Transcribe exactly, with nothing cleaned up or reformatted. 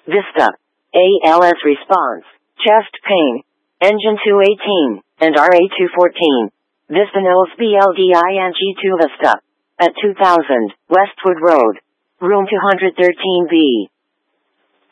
Vista. A L S response. Chest pain. Engine two eighteen, and R A two fourteen. Vista Knowles B L D I N G two Vista. At two thousand, Westwood Road. Room two thirteen B.